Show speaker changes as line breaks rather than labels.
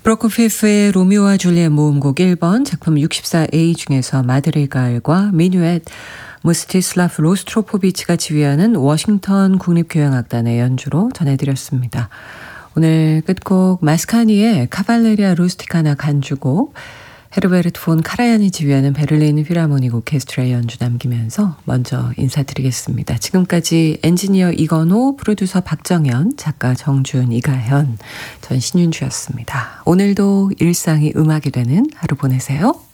프로코피프의 로미오와 줄리엣 모음곡 1번 작품 64A 중에서 마드리갈과 미뉴엣, 무스티슬라프 로스트로포비치가 지휘하는 워싱턴 국립교향악단의 연주로 전해드렸습니다. 오늘 끝곡 마스카니의 카발레리아 루스티카나 간주곡, 헤르베르트 폰 카라얀이 지휘하는 베를린 필하모닉 오케스트라의 연주 남기면서 먼저 인사드리겠습니다. 지금까지 엔지니어 이건호, 프로듀서 박정현, 작가 정준, 이가현, 전 신윤주였습니다. 오늘도 일상이 음악이 되는 하루 보내세요.